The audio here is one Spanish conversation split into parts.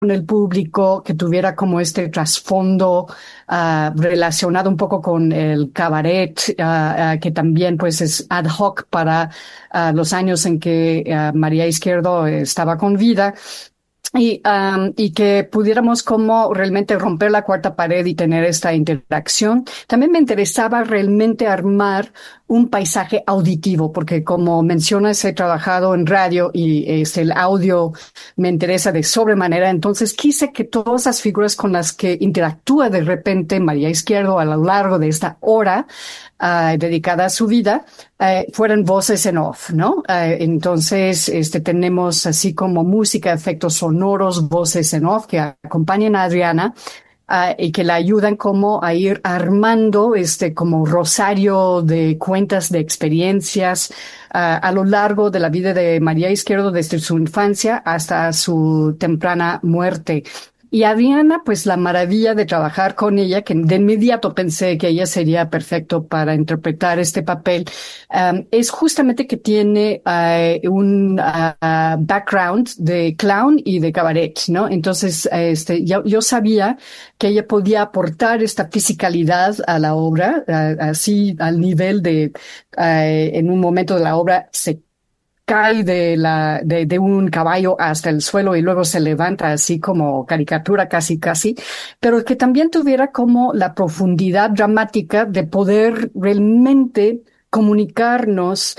el público, que tuviera como este trasfondo relacionado un poco con el cabaret, que también pues es ad hoc para los años en que María Izquierdo estaba con vida. Y que pudiéramos como realmente romper la cuarta pared y tener esta interacción. También me interesaba realmente armar un paisaje auditivo, porque como mencionas, he trabajado en radio y el audio me interesa de sobremanera. Entonces quise que todas las figuras con las que interactúa de repente María Izquierdo a lo largo de esta hora dedicada a su vida, fueran voces en off, ¿no? Entonces, tenemos así como música, efectos sonoros, voces en off que acompañan a Adriana y que la ayudan como a ir armando como rosario de cuentas, de experiencias a lo largo de la vida de María Izquierdo, desde su infancia hasta su temprana muerte. Y Adriana, pues la maravilla de trabajar con ella, que de inmediato pensé que ella sería perfecto para interpretar este papel, es justamente que tiene un background de clown y de cabaret, ¿no? Entonces, yo sabía que ella podía aportar esta fisicalidad a la obra, así al nivel de, en un momento de la obra se cae de un caballo hasta el suelo y luego se levanta así como caricatura casi casi, pero que también tuviera como la profundidad dramática de poder realmente comunicarnos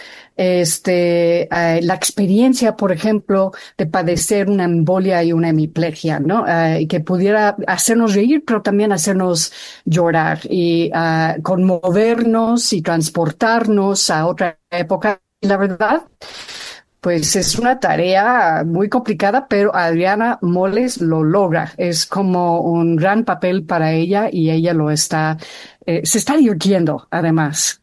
la experiencia, por ejemplo, de padecer una embolia y una hemiplegia, ¿no? Y que pudiera hacernos reír, pero también hacernos llorar y conmovernos y transportarnos a otra época. La verdad, pues es una tarea muy complicada, pero Adriana Moles lo logra. Es como un gran papel para ella y ella se está divirtiendo además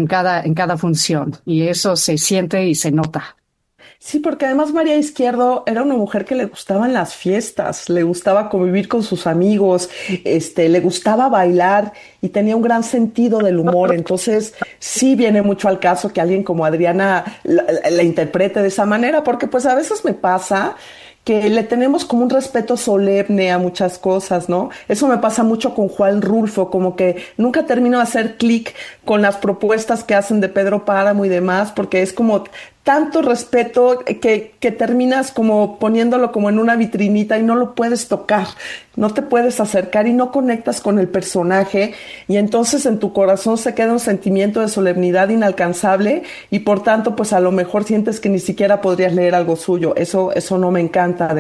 en cada función y eso se siente y se nota. Sí, porque además María Izquierdo era una mujer que le gustaban las fiestas, le gustaba convivir con sus amigos, le gustaba bailar y tenía un gran sentido del humor. Entonces, sí viene mucho al caso que alguien como Adriana la interprete de esa manera, porque pues a veces me pasa que le tenemos como un respeto solemne a muchas cosas, ¿no? Eso me pasa mucho con Juan Rulfo, como que nunca termino de hacer clic con las propuestas que hacen de Pedro Páramo y demás, porque es como tanto respeto que terminas como poniéndolo como en una vitrinita y no lo puedes tocar, no te puedes acercar y no conectas con el personaje y entonces en tu corazón se queda un sentimiento de solemnidad inalcanzable y por tanto pues a lo mejor sientes que ni siquiera podrías leer algo suyo. Eso no me encanta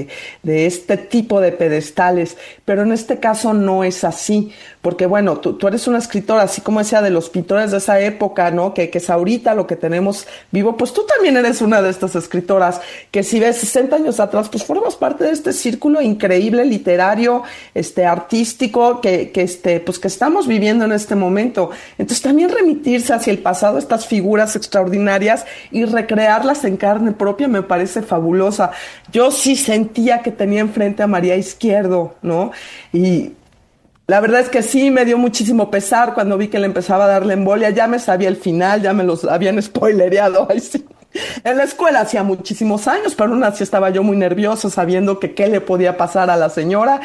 de este tipo de pedestales, pero en este caso no es así, porque bueno, tú eres una escritora, así como decía, de los pintores de esa época, ¿no? Que es ahorita lo que tenemos vivo, pues tú también eres una de estas escritoras que si ves 60 años atrás, pues formas parte de este círculo increíble literario, artístico pues que estamos viviendo en este momento. Entonces también remitirse hacia el pasado, estas figuras extraordinarias y recrearlas en carne propia me parece fabulosa. Yo sí sentía que tenía enfrente a María Izquierdo, ¿no? Y la verdad es que sí, me dio muchísimo pesar cuando vi que le empezaba a dar la embolia. Ya me sabía el final, ya me los habían spoilereado. Ay, sí. En la escuela hacía muchísimos años, pero aún así estaba yo muy nerviosa sabiendo que qué le podía pasar a la señora.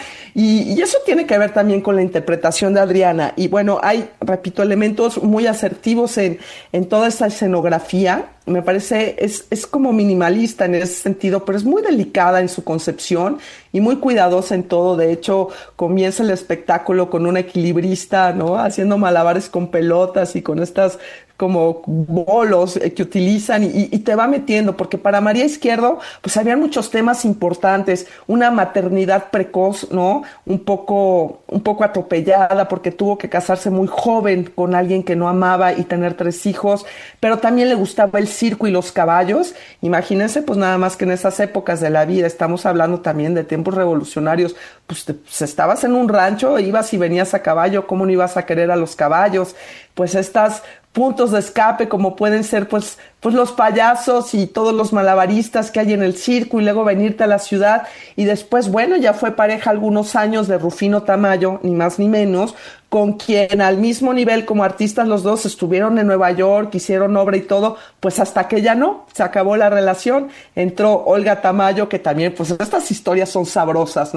Y eso tiene que ver también con la interpretación de Adriana. Y bueno, hay, repito, elementos muy asertivos en toda esta escenografía. Me parece, es como minimalista en ese sentido, pero es muy delicada en su concepción y muy cuidadosa en todo. De hecho, comienza el espectáculo con un equilibrista, ¿no? Haciendo malabares con pelotas y con estas como bolos que utilizan y te va metiendo, porque para María Izquierdo, pues habían muchos temas importantes, una maternidad precoz, ¿no? Un poco atropellada porque tuvo que casarse muy joven con alguien que no amaba y tener 3 hijos, pero también le gustaba el circo y los caballos. Imagínense, pues nada más que en esas épocas de la vida, estamos hablando también de tiempos revolucionarios, pues estabas en un rancho, ibas y venías a caballo, ¿cómo no ibas a querer a los caballos? pues estas puntos de escape como pueden ser pues los payasos y todos los malabaristas que hay en el circo y luego venirte a la ciudad y después, bueno, ya fue pareja algunos años de Rufino Tamayo, ni más ni menos, con quien al mismo nivel como artistas los dos estuvieron en Nueva York, hicieron obra y todo, pues hasta que ya no, se acabó la relación, entró Olga Tamayo, que también, pues estas historias son sabrosas, ¿no?